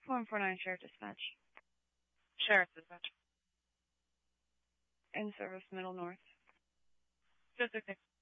449 Sheriff Dispatch. Sheriff Dispatch. In service, Middle North. 266.